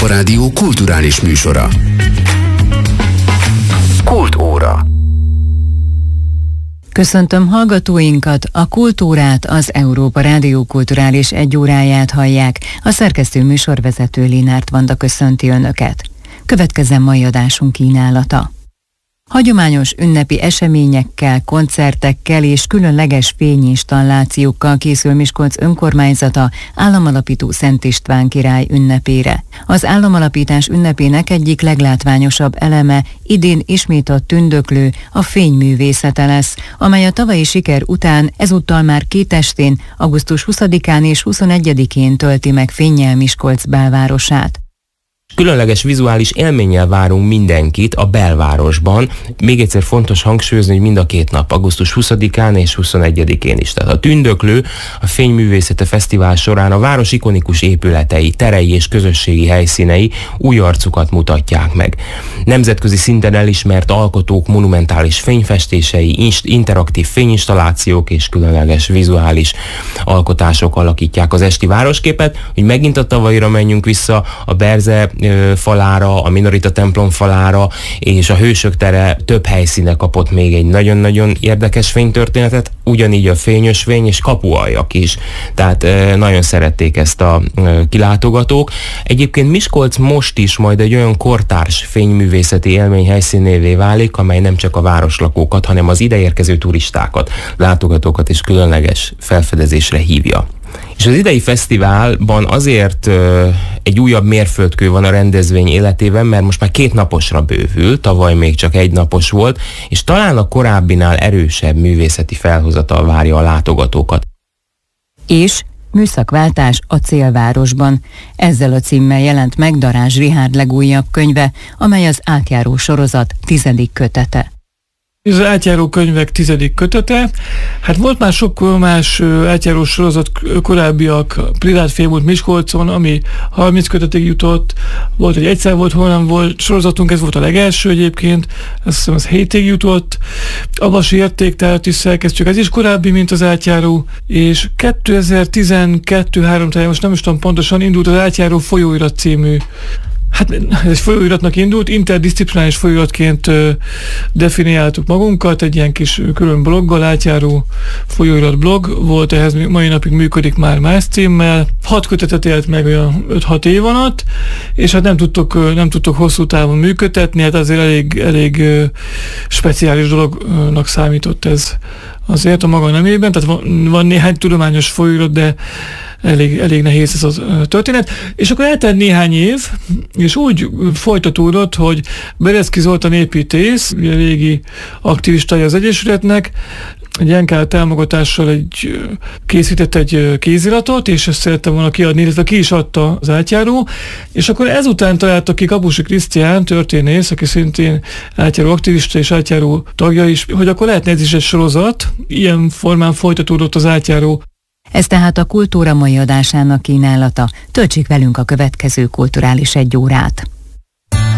Európa Rádió kulturális műsora. Kultúra. Köszöntöm hallgatóinkat, a kultúrát, az Európa Rádió kulturális egyóráját hallják, a szerkesztő műsorvezető Linárt Vanda köszönti Önöket. Következzen mai adásunk kínálata. Hagyományos ünnepi eseményekkel, koncertekkel és különleges fényinstallációkkal készül Miskolc önkormányzata államalapító Szent István király ünnepére. Az államalapítás ünnepének egyik leglátványosabb eleme idén ismét a tündöklő, a fényművészete lesz, amely a tavalyi siker után ezúttal már két estén, augusztus 20-án és 21-én tölti meg fénnyel Miskolc belvárosát. Különleges vizuális élménnyel várunk mindenkit a belvárosban. Még egyszer fontos hangsúlyozni, hogy mind a két nap, augusztus 20-án és 21-én is. Tehát a Tündöklő, a Fényművészete Fesztivál során a város ikonikus épületei, terei és közösségi helyszínei új arcukat mutatják meg. Nemzetközi szinten elismert alkotók monumentális fényfestései, interaktív fényinstallációk és különleges vizuális alkotások alakítják az esti városképet. Hogy megint a tavalyra menjünk vissza, a Berze falára, a Minorita templom falára és a Hősök tere több helyszíne kapott még egy nagyon-nagyon érdekes fénytörténetet, ugyanígy a Fényösvény és Kapualjak is. Tehát nagyon szerették ezt a kilátogatók. Egyébként Miskolc most is majd egy olyan kortárs fényművészeti élmény helyszínévé válik, amely nem csak a városlakókat, hanem az ideérkező turistákat, látogatókat is különleges felfedezésre hívja. És az idei fesztiválban azért egy újabb mérföldkő van a rendezvény életében, mert most már 2 naposra bővül, tavaly még csak 1 napos volt, és talán a korábbinál erősebb művészeti felhozatal várja a látogatókat. És műszakváltás a célvárosban. Ezzel a címmel jelent meg Darázs Richárd legújabb könyve, amely az Átjáró sorozat 10. kötete. Ez az Átjáró könyvek 10. kötete. Hát volt már sok más átjáró sorozat korábbiak, Privát Félmúlt Miskolcon, ami 30 kötetig jutott, volt, hogy egyszer volt, hol nem volt sorozatunk, ez volt a legelső egyébként, azt hiszem az 7-ig jutott. Avasi Értéktárat is szerkesztjük, ez is korábbi, mint az Átjáró, és 2012-3 táján, most nem is tudom pontosan, indult az Átjáró folyóirat című. Hát ez folyóiratnak indult, interdisziplináris folyóiratként definiáltuk magunkat, egy ilyen kis külön bloggal, Átjáró folyóirat blog volt, ehhez mai napig működik már más címmel. 6 kötetet élt meg olyan 5-6 év alatt, és hát nem tudtok hosszú távon működtetni, hát azért elég speciális dolognak számított ez azért a maga nemében, tehát van néhány tudományos folyóirat, de elég nehéz ez a történet. És akkor eltelt néhány év, és úgy folytatódott, hogy Bereszki Zoltán építész, régi aktivistája az Egyesületnek, egy NK támogatással készített egy kéziratot, és ezt szerette volna kiadni, illetve ki is adta az Átjáró, és akkor ezután találta ki Kapusi Krisztián, történész, aki szintén Átjáró aktivista és Átjáró tagja is, hogy akkor lehetne ez is egy sorozat, ilyen formán folytatódott az Átjáró. Ez tehát a kultúra mai adásának kínálata. Töltsék velünk a következő kulturális 1 órát.